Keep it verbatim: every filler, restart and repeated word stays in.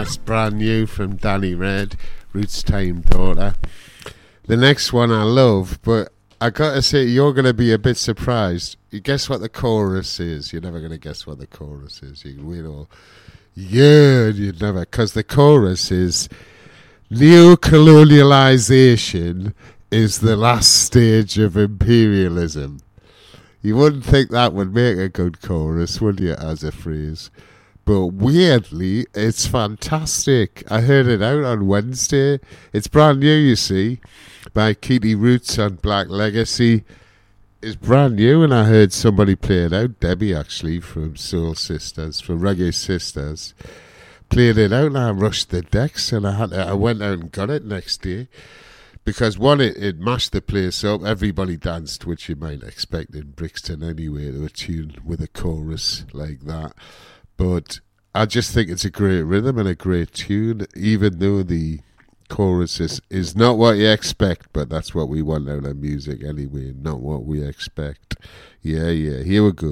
That's brand new from Danny Red, Roots Time Daughter. The next one I love, but I gotta say, you're gonna be a bit surprised. You guess what the chorus is? You're never gonna guess what the chorus is. You win all. Yeah, you'd never, because the chorus is neocolonialization is the last stage of imperialism. You wouldn't think that would make a good chorus, would you, as a phrase? But weirdly, it's fantastic. I heard it out on Wednesday. It's brand new, you see, by Keely Roots and Black Legacy. It's brand new, and I heard somebody play it out. Debbie, actually, from Soul Sisters, from Reggae Sisters, played it out, and I rushed the decks, and I had to, I went out and got it next day. Because, one, it, it mashed the place up. Everybody danced, which you might expect in Brixton anyway, to a tune with a chorus like that. But I just think it's a great rhythm and a great tune, even though the chorus is, is not what you expect, but that's what we want out of music anyway, not what we expect. Yeah, yeah, here we go.